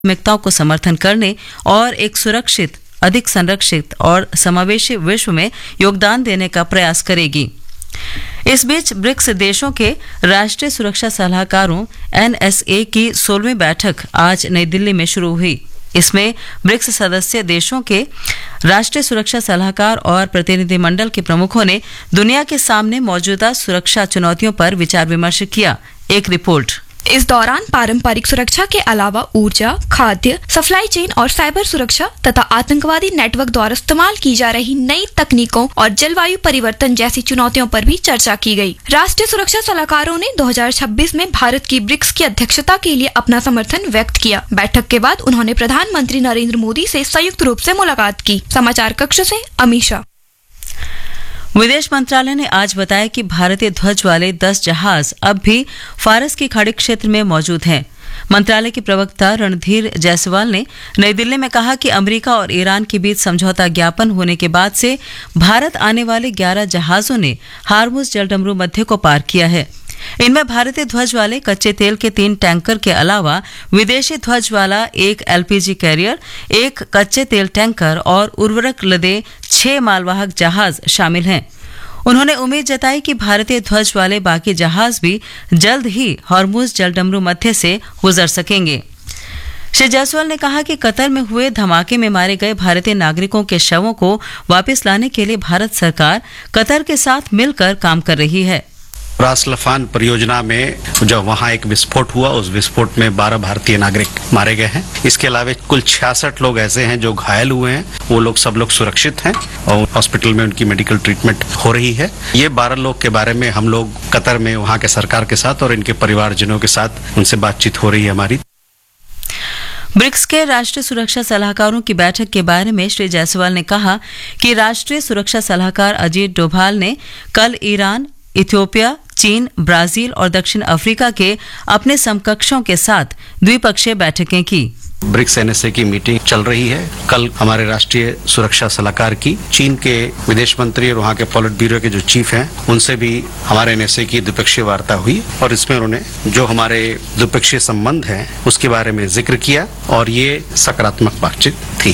प्राथमिकताओं को समर्थन करने और एक सुरक्षित, अधिक संरक्षित और समावेशी विश्व में योगदान देने का प्रयास करेगी। इस बीच ब्रिक्स देशों के राष्ट्रीय सुरक्षा सलाहकारों NSA की 16वीं बैठक आज नई दिल्ली में शुरू हुई। इसमें ब्रिक्स सदस्य देशों के राष्ट्रीय सुरक्षा सलाहकार और प्रतिनिधिमंडल के प्रमुखों ने दुनिया के सामने मौजूदा सुरक्षा चुनौतियों पर विचार विमर्श किया। एक रिपोर्ट। इस दौरान पारंपरिक सुरक्षा के अलावा ऊर्जा, खाद्य, सप्लाई चेन और साइबर सुरक्षा तथा आतंकवादी नेटवर्क द्वारा इस्तेमाल की जा रही नई तकनीकों और जलवायु परिवर्तन जैसी चुनौतियों पर भी चर्चा की गई। राष्ट्रीय सुरक्षा सलाहकारों ने 2026 में भारत की ब्रिक्स की अध्यक्षता के लिए अपना समर्थन व्यक्त किया। बैठक के बाद उन्होंने प्रधानमंत्री नरेंद्र मोदी से संयुक्त रूप से मुलाकात की। समाचार कक्ष से अमीषा। विदेश मंत्रालय ने आज बताया कि भारतीय ध्वज वाले 10 जहाज अब भी फारस की खाड़ी क्षेत्र में मौजूद हैं। मंत्रालय के प्रवक्ता रणधीर जायसवाल ने नई दिल्ली में कहा कि अमेरिका और ईरान के बीच समझौता ज्ञापन होने के बाद से भारत आने वाले 11 जहाजों ने हार्मुज जलडमरू मध्य को पार किया है। इनमें भारतीय ध्वज वाले कच्चे तेल के 3 टैंकर के अलावा विदेशी ध्वज वाला एक LPG कैरियर, एक कच्चे तेल टैंकर और उर्वरक लदे 6 मालवाहक जहाज शामिल हैं। उन्होंने उम्मीद जताई कि भारतीय ध्वज वाले बाकी जहाज भी जल्द ही हॉर्मुज जलडमरू मध्य से गुजर सकेंगे। श्री जायसवाल ने कहा कि कतर में हुए धमाके में मारे गए भारतीय नागरिकों के शवों को वापस लाने के लिए भारत सरकार कतर के साथ मिलकर काम कर रही है। रास लफान परियोजना में जब वहां एक विस्फोट हुआ, उस विस्फोट में 12 भारतीय नागरिक मारे गए हैं। इसके अलावा कुल 66 लोग ऐसे हैं जो घायल हुए हैं। वो लोग सब लोग सुरक्षित हैं और हॉस्पिटल में उनकी मेडिकल ट्रीटमेंट हो रही है। ये 12 लोग के बारे में हम लोग कतर में वहां के सरकार के साथ और इनके परिवारजनों के साथ उनसे बातचीत हो रही है हमारी। ब्रिक्स के राष्ट्रीय सुरक्षा सलाहकारों की बैठक के बारे में श्री जायसवाल ने कहा कि राष्ट्रीय सुरक्षा सलाहकार अजीत डोभाल ने कल ईरान, इथियोपिया, चीन, ब्राजील और दक्षिण अफ्रीका के अपने समकक्षों के साथ द्विपक्षीय बैठकें की। ब्रिक्स NSA की मीटिंग चल रही है। कल हमारे राष्ट्रीय सुरक्षा सलाहकार की चीन के विदेश मंत्री और वहाँ के पॉलिट ब्यूरो के जो चीफ हैं उनसे भी हमारे NSA की द्विपक्षीय वार्ता हुई और इसमें उन्होंने जो हमारे द्विपक्षीय संबंध हैं उसके बारे में जिक्र किया और ये सकारात्मक बातचीत थी।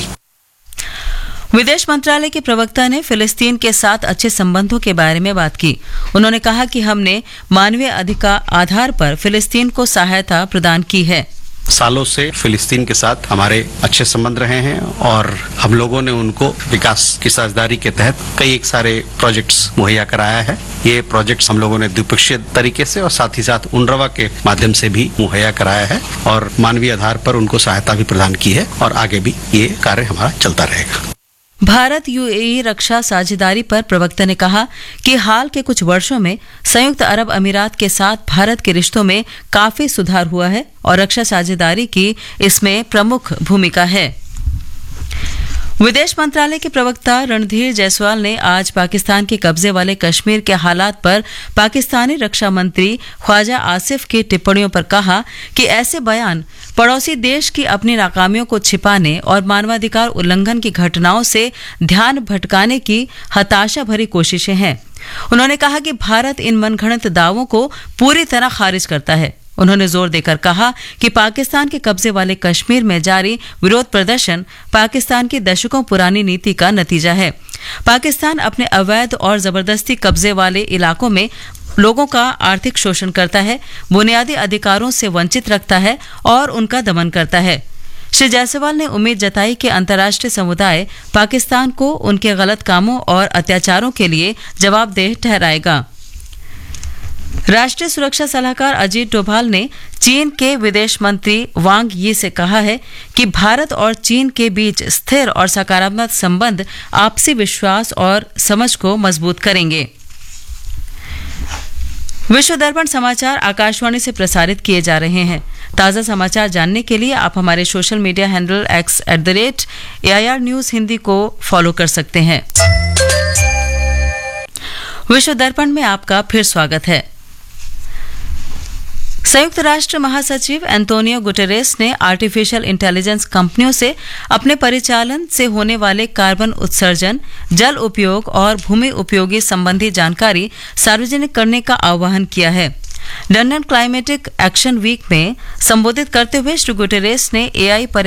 विदेश मंत्रालय के प्रवक्ता ने फिलिस्तीन के साथ अच्छे संबंधों के बारे में बात की। उन्होंने कहा कि हमने मानवीय अधिकार आधार पर फिलिस्तीन को सहायता प्रदान की है। सालों से फिलिस्तीन के साथ हमारे अच्छे संबंध रहे हैं और हम लोगों ने उनको विकास की साझेदारी के तहत कई एक सारे प्रोजेक्ट्स मुहैया कराया है। ये प्रोजेक्ट्स हम लोगों ने द्विपक्षीय तरीके से और साथ ही साथ UNRWA के माध्यम से भी मुहैया कराया है और मानवीय आधार पर उनको सहायता भी प्रदान की है और आगे भी ये कार्य हमारा चलता रहेगा। भारत UAE रक्षा साझेदारी पर प्रवक्ता ने कहा कि हाल के कुछ वर्षों में संयुक्त अरब अमीरात के साथ भारत के रिश्तों में काफी सुधार हुआ है और रक्षा साझेदारी की इसमें प्रमुख भूमिका है। विदेश मंत्रालय के प्रवक्ता रणधीर जायसवाल ने आज पाकिस्तान के कब्जे वाले कश्मीर के हालात पर पाकिस्तानी रक्षा मंत्री ख्वाजा आसिफ की टिप्पणियों पर कहा कि ऐसे बयान पड़ोसी देश की अपनी नाकामियों को छिपाने और मानवाधिकार उल्लंघन की घटनाओं से ध्यान भटकाने की हताशा भरी कोशिशें हैं। उन्होंने कहा कि भारत इन मनगढ़ंत दावों को पूरी तरह खारिज करता है। उन्होंने जोर देकर कहा कि पाकिस्तान के कब्जे वाले कश्मीर में जारी विरोध प्रदर्शन पाकिस्तान की दशकों पुरानी नीति का नतीजा है। पाकिस्तान अपने अवैध और जबरदस्ती कब्जे वाले इलाकों में लोगों का आर्थिक शोषण करता है, बुनियादी अधिकारों से वंचित रखता है और उनका दमन करता है। श्री जायसवाल ने उम्मीद जताई कि अंतर्राष्ट्रीय समुदाय पाकिस्तान को उनके गलत कामों और अत्याचारों के लिए जवाबदेह ठहराएगा। राष्ट्रीय सुरक्षा सलाहकार अजीत डोभाल ने चीन के विदेश मंत्री वांग यी से कहा है कि भारत और चीन के बीच स्थिर और सकारात्मक संबंध आपसी विश्वास और समझ को मजबूत करेंगे। विश्व दर्पण समाचार आकाशवाणी से प्रसारित किए जा रहे हैं। ताज़ा समाचार जानने के लिए आप हमारे social media handle @AIR news Hindi को फॉलो कर सकते हैं। विश्व दर्पण में आपका फिर स्वागत है। संयुक्त राष्ट्र महासचिव एंटोनियो गुटेरेस ने आर्टिफिशियल इंटेलिजेंस कंपनियों से अपने परिचालन से होने वाले कार्बन उत्सर्जन, जल उपयोग और भूमि उपयोगी संबंधी जानकारी सार्वजनिक करने का आह्वान किया है। लंदन क्लाइमेटिक एक्शन वीक में संबोधित करते हुए श्री गुटेरेस ने एआई